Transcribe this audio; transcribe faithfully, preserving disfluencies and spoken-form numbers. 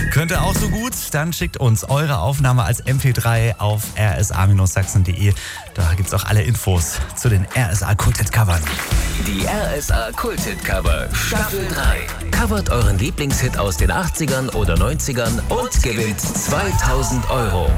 Könnt ihr auch so gut? Dann schickt uns eure Aufnahme als M P drei auf r s a sachsen punkt de. Da gibt's auch alle Infos zu den R S A Kulthit-Covern. Die R S A Kulthit-Cover Staffel drei. Covert euren Lieblingshit aus den achtzigern oder neunzigern und gewinnt zweitausend Euro.